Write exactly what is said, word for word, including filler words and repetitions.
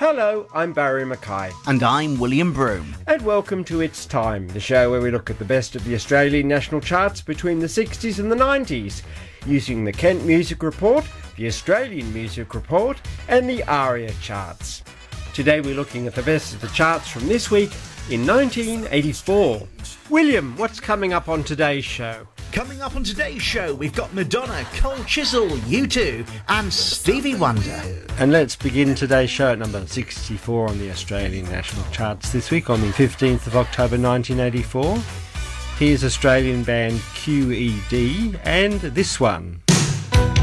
Hello, I'm Barry Mackay. And I'm William Broome. And welcome to It's Time, the show where we look at the best of the Australian national charts between the sixties and the nineties, using the Kent Music Report, the Australian Music Report, and the ARIA charts. Today we're looking at the best of the charts from this week in nineteen eighty-four. William, what's coming up on today's show? Coming up on today's show, we've got Madonna, Cold Chisel, U two, and Stevie Wonder. And let's begin today's show at number sixty-four on the Australian national charts this week on the fifteenth of October nineteen eighty-four. Here's Australian band Q E D and this one.